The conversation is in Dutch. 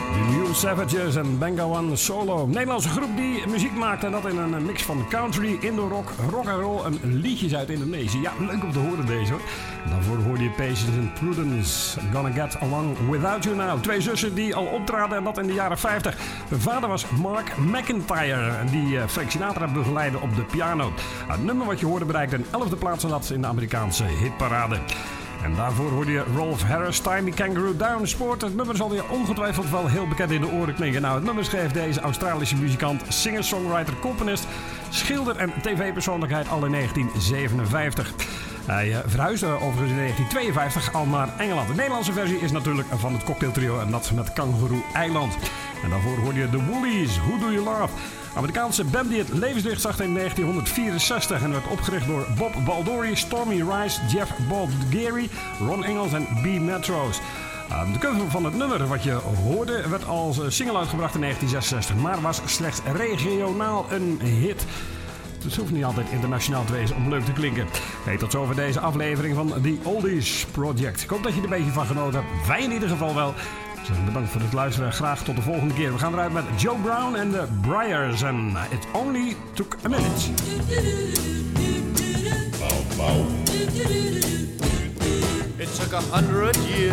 Savages en Benga One Solo. Een Nederlandse groep die muziek maakt en dat in een mix van country, indo-rock, rock and roll en liedjes uit Indonesië. Ja, leuk om te horen deze hoor. Daarvoor hoorde je Patience and Prudence. Gonna Get Along Without You Now. Twee zussen die al optraden en dat in de jaren 50. Hun vader was Mark McIntyre die Frank Sinatra begeleidde op de piano. Het nummer wat je hoorde bereikte een 11e plaats en dat in de Amerikaanse hitparade. En daarvoor hoorde je Rolf Harris, Tiny Kangaroo Down Sport. Het nummer zal je ongetwijfeld wel heel bekend in de oren klinken. Nou, het nummer schreef deze Australische muzikant, singer, songwriter, componist, schilder en tv-persoonlijkheid al in 1957. Hij verhuisde overigens in 1952 al naar Engeland. De Nederlandse versie is natuurlijk van het cocktailtrio en dat met Kangaroo Eiland. En daarvoor hoorde je The Woolies, Who Do You Love? Amerikaanse band die het levenslicht zag in 1964 en werd opgericht door Bob Baldori, Stormy Rice, Jeff Balgary, Ron Ingalls en B. Metros. De cover van het nummer wat je hoorde werd als single uitgebracht in 1966, maar was slechts regionaal een hit. Het hoeft niet altijd internationaal te wezen om leuk te klinken. Hey, tot zover deze aflevering van The Oldies Project. Ik hoop dat je er een beetje van genoten hebt. Wij in ieder geval wel. Bedankt voor het luisteren. Graag tot de volgende keer. We gaan eruit met Joe Brown en de Briars. En It Only Took a Minute. It took 100 years.